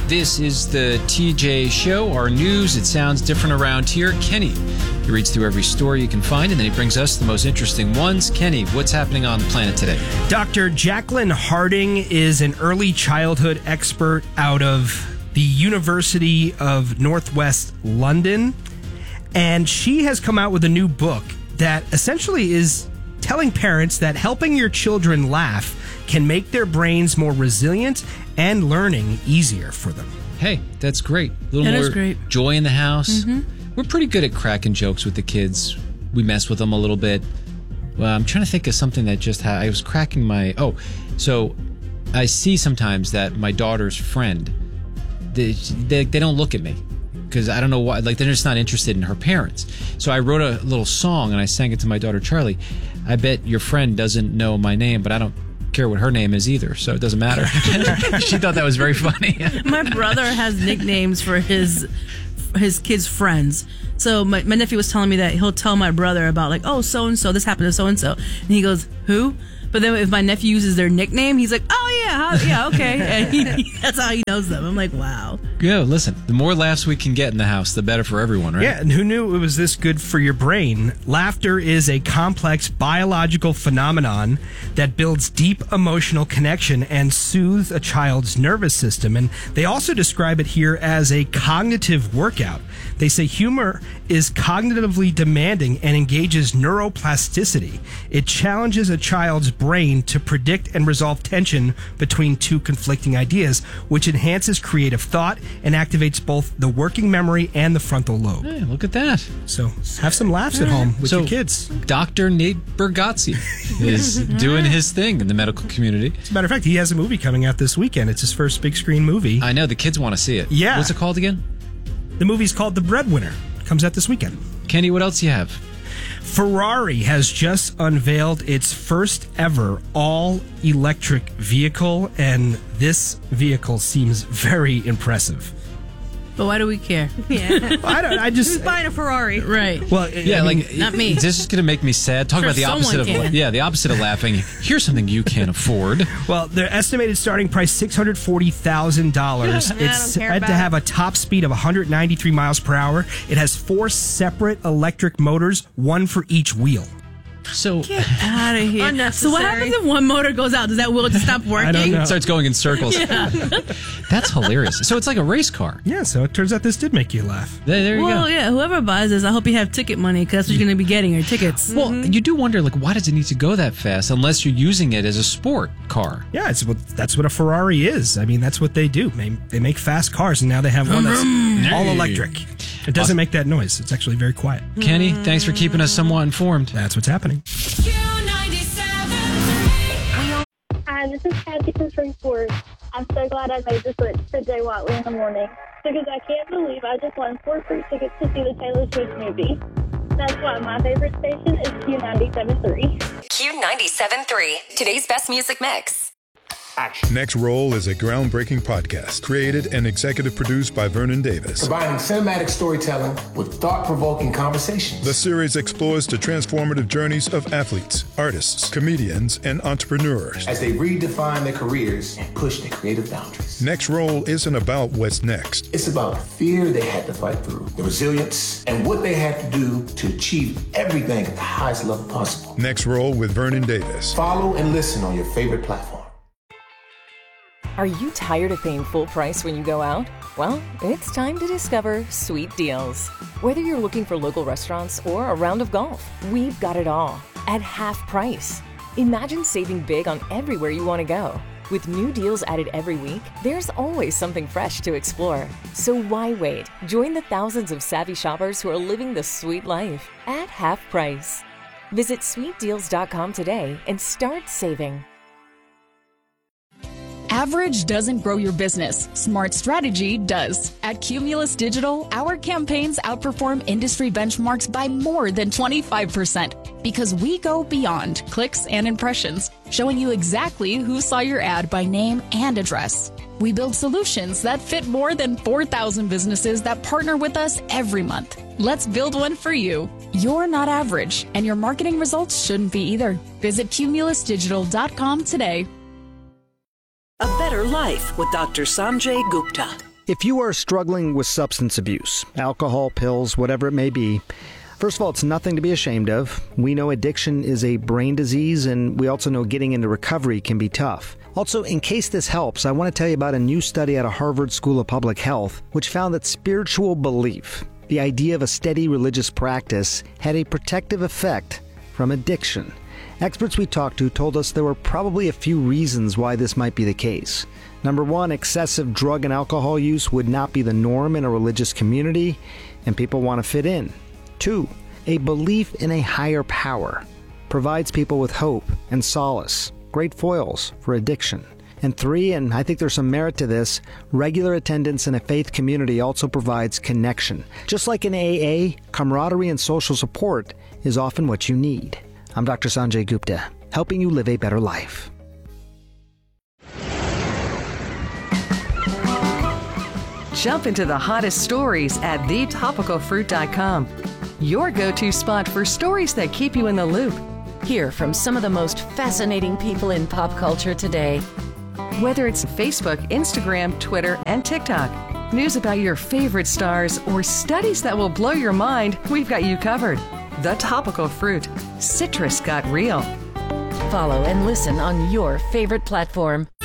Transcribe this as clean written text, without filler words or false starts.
This is the TJ Show, our news. It sounds different around here. Kenny, he reads through every story you can find, and then he brings us the most interesting ones. Kenny, what's happening on the planet today? Dr. Jacqueline Harding is an early childhood expert out of the University of Northwest London, and she has come out with a new book that essentially is telling parents that helping your children laugh can make their brains more resilient and learning easier for them. Hey, that's great. A little more joy in the house. Mm-hmm. We're pretty good at cracking jokes with the kids. We mess with them a little bit. Well, I'm trying to think of something that just happened. I was cracking my... so I see sometimes that my daughter's friend, they don't look at me because I don't know why. Like, they're just not interested in her parents. So I wrote a little song and I sang it to my daughter, Charlie. I bet your friend doesn't know my name, but I don't care what her name is either, so it doesn't matter. She thought that was very funny. My brother has nicknames for his kids' friends. So my nephew was telling me that he'll tell my brother about, like, oh, so-and-so, this happened to so-and-so. And he goes, who? But then if my nephew uses their nickname, he's like, oh, yeah, okay. And that's how he knows them. I'm like, wow. Yeah, listen, the more laughs we can get in the house, the better for everyone, right? Yeah, and who knew it was this good for your brain? Laughter is a complex biological phenomenon that builds deep emotional connection and soothes a child's nervous system. And they also describe it here as a cognitive workout. They say humor is cognitively demanding and engages neuroplasticity. It challenges a child's brain to predict and resolve tension between two conflicting ideas, which enhances creative thought and activates both the working memory and the frontal lobe. Hey, look at that. So have some laughs at home with your kids. Dr. Nate Bargatze is doing his thing in the medical community. As a matter of fact, he has a movie coming out this weekend. It's his first big screen movie. I know, the kids want to see it. Yeah. What's it called again? The movie's called The Breadwinner. Comes out this weekend. Kenny, what else do you have? Ferrari has just unveiled its first ever all-electric vehicle, and this vehicle seems very impressive. But why do we care? Yeah. I just... Who's buying a Ferrari? Right. Well, yeah, not me. This is going to make me sad. Talk about the opposite of... Yeah, the opposite of laughing. Here's something you can't afford. Well, their estimated starting price, $640,000. It's said to have a top speed of 193 miles per hour. It has 4 separate electric motors, one for each wheel. So get out of here. Unnecessary. So what happens if one motor goes out? Does that wheel just stop working? I don't know. It starts going in circles. Yeah. That's hilarious. So it's like a race car. Yeah, so it turns out this did make you laugh. There you go. Well, yeah, whoever buys this, I hope you have ticket money because that's what you're going to be getting, your tickets. Well, you do wonder, like, why does it need to go that fast unless you're using it as a sport car? Yeah, that's what a Ferrari is. I mean, that's what they do. They make fast cars, and now they have one that's all electric. It doesn't make that noise. It's actually very quiet. Kenny, thanks for keeping us somewhat informed. That's what's happening. Hi, this is Kathy from Shreveport. I'm so glad I made the switch to Jay Watley in the morning because I can't believe I just won 4 free tickets to see the Taylor Swift movie. That's why my favorite station is Q97.3. Q97.3, today's best music mix. Action. Next Roll is a groundbreaking podcast created and executive produced by Vernon Davis. Combining cinematic storytelling with thought-provoking conversations. The series explores the transformative journeys of athletes, artists, comedians, and entrepreneurs as they redefine their careers and push their creative boundaries. Next Roll isn't about what's next. It's about the fear they had to fight through, the resilience, and what they had to do to achieve everything at the highest level possible. Next Roll with Vernon Davis. Follow and listen on your favorite platform. Are you tired of paying full price when you go out? Well, it's time to discover Sweet Deals. Whether you're looking for local restaurants or a round of golf, we've got it all at half price. Imagine saving big on everywhere you want to go. With new deals added every week, there's always something fresh to explore. So why wait? Join the thousands of savvy shoppers who are living the sweet life at half price. Visit sweetdeals.com today and start saving. Average doesn't grow your business. Smart strategy does. At Cumulus Digital, our campaigns outperform industry benchmarks by more than 25% because we go beyond clicks and impressions, showing you exactly who saw your ad by name and address. We build solutions that fit more than 4,000 businesses that partner with us every month. Let's build one for you. You're not average, and your marketing results shouldn't be either. Visit cumulusdigital.com today. A Better Life with Dr. Sanjay Gupta. If you are struggling with substance abuse, alcohol, pills, whatever it may be, first of all, it's nothing to be ashamed of. We know addiction is a brain disease, and we also know getting into recovery can be tough. Also, in case this helps, I want to tell you about a new study out of Harvard School of Public Health, which found that spiritual belief, the idea of a steady religious practice, had a protective effect from addiction. Experts we talked to told us there were probably a few reasons why this might be the case. Number one, excessive drug and alcohol use would not be the norm in a religious community, and people want to fit in. 2, a belief in a higher power provides people with hope and solace, great foils for addiction. And 3, and I think there's some merit to this, regular attendance in a faith community also provides connection. Just like in AA, camaraderie and social support is often what you need. I'm Dr. Sanjay Gupta, helping you live a better life. Jump into the hottest stories at thetopicalfruit.com. Your go-to spot for stories that keep you in the loop. Hear from some of the most fascinating people in pop culture today. Whether it's Facebook, Instagram, Twitter, and TikTok, news about your favorite stars, or studies that will blow your mind, we've got you covered. The Topical Fruit. Citrus got real. Follow and listen on your favorite platform.